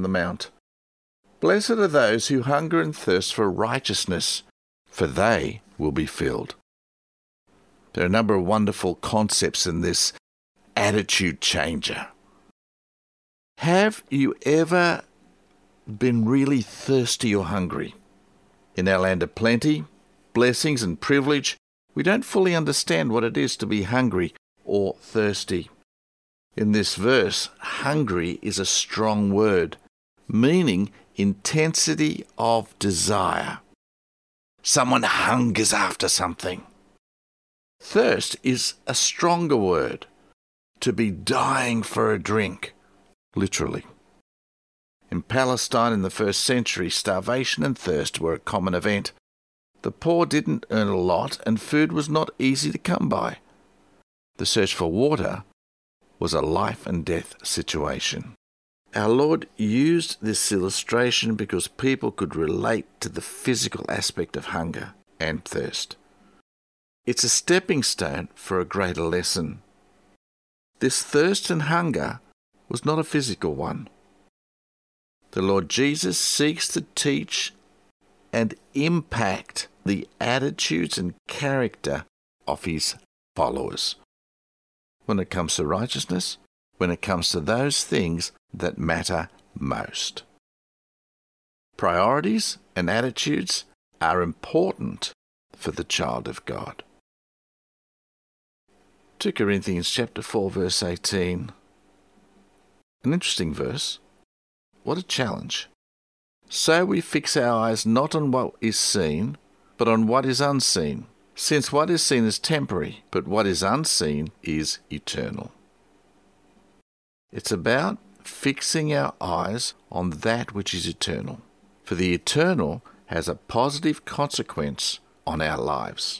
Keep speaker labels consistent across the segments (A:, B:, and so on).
A: the Mount. Blessed are those who hunger and thirst for righteousness, for they will be filled. There are a number of wonderful concepts in this attitude changer. Have you ever been really thirsty or hungry? In our land of plenty, blessings and privilege, we don't fully understand what it is to be hungry or thirsty. In this verse, hungry is a strong word, meaning intensity of desire. Someone hungers after something. Thirst is a stronger word, to be dying for a drink, literally. In Palestine in the first century, starvation and thirst were a common event. The poor didn't earn a lot and food was not easy to come by. The search for water was a life and death situation. Our Lord used this illustration because people could relate to the physical aspect of hunger and thirst. It's a stepping stone for a greater lesson. This thirst and hunger was not a physical one. The Lord Jesus seeks to teach and impact the attitudes and character of his followers. When it comes to righteousness, when it comes to those things that matter most. Priorities and attitudes are important for the child of God. 2 Corinthians chapter 4 verse 18. An interesting verse. What a challenge. So we fix our eyes not on what is seen, but on what is unseen. Since what is seen is temporary, but what is unseen is eternal. It's about fixing our eyes on that which is eternal. For the eternal has a positive consequence on our lives.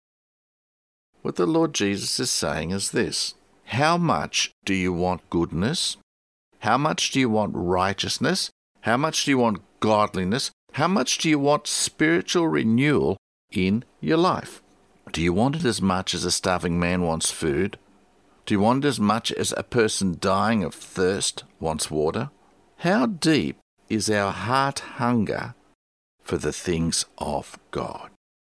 A: What the Lord Jesus is saying is this: how much do you want goodness? How much do you want righteousness? How much do you want godliness? How much do you want spiritual renewal in your life? Do you want it as much as a starving man wants food? Do you want it as much as a person dying of thirst wants water? How deep is our heart hunger for the things of God?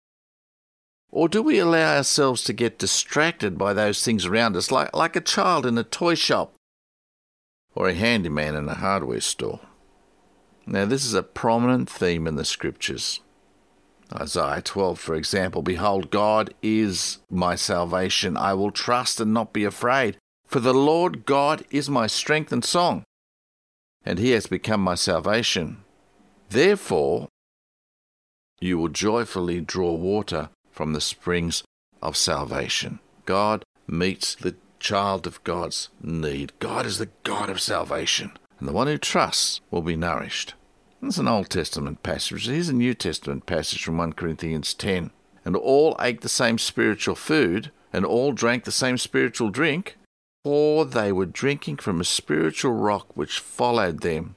A: Or do we allow ourselves to get distracted by those things around us, like a child in a toy shop or a handyman in a hardware store? Now, this is a prominent theme in the Scriptures. Isaiah 12, for example, "Behold, God is my salvation. I will trust and not be afraid. For the Lord God is my strength and song, and he has become my salvation. Therefore, you will joyfully draw water from the springs of salvation." God meets the child of God's need. God is the God of salvation, and the one who trusts will be nourished. That's an Old Testament passage. Here's a New Testament passage from 1 Corinthians 10. "And all ate the same spiritual food, and all drank the same spiritual drink, for they were drinking from a spiritual rock which followed them,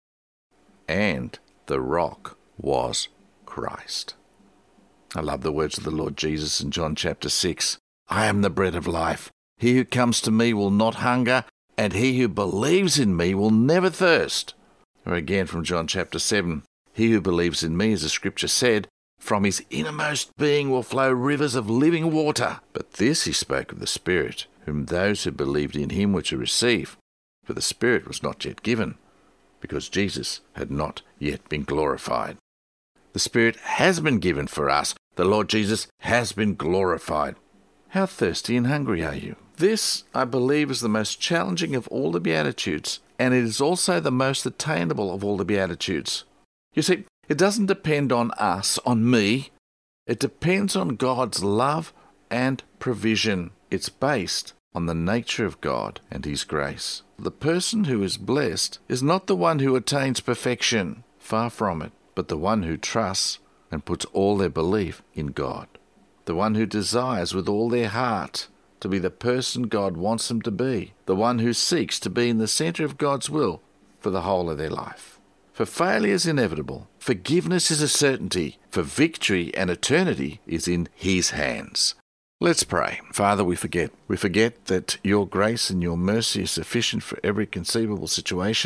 A: and the rock was Christ." I love the words of the Lord Jesus in John chapter 6. "I am the bread of life. He who comes to me will not hunger, and he who believes in me will never thirst." Or again from John chapter 7. "He who believes in me, as the scripture said, from his innermost being will flow rivers of living water." But this he spoke of the Spirit, whom those who believed in him were to receive. For the Spirit was not yet given, because Jesus had not yet been glorified. The Spirit has been given for us. The Lord Jesus has been glorified. How thirsty and hungry are you? This, I believe, is the most challenging of all the Beatitudes, and it is also the most attainable of all the Beatitudes. You see, it doesn't depend on us, on me. It depends on God's love and provision. It's based on the nature of God and his grace. The person who is blessed is not the one who attains perfection, far from it, but the one who trusts and puts all their belief in God. The one who desires with all their heart to be the person God wants them to be. The one who seeks to be in the centre of God's will for the whole of their life. For failure is inevitable. Forgiveness is a certainty. For victory and eternity is in his hands. Let's pray. Father, we forget. We forget that your grace and your mercy is sufficient for every conceivable situation.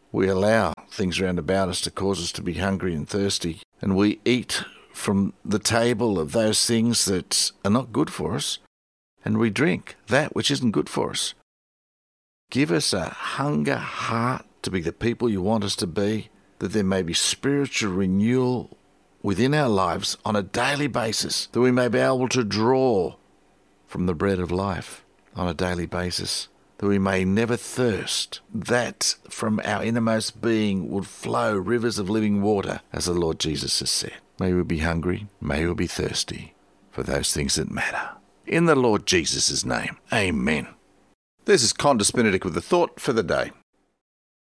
A: We allow things round about us to cause us to be hungry and thirsty, and we eat from the table of those things that are not good for us, and we drink that which isn't good for us. Give us a hunger heart to be the people you want us to be, that there may be spiritual renewal within our lives on a daily basis, that we may be able to draw from the bread of life on a daily basis, that we may never thirst, that from our innermost being would flow rivers of living water, as the Lord Jesus has said. May we be hungry, may we be thirsty for those things that matter. In the Lord Jesus' name, amen. This is Condis Benedict with the thought for the day.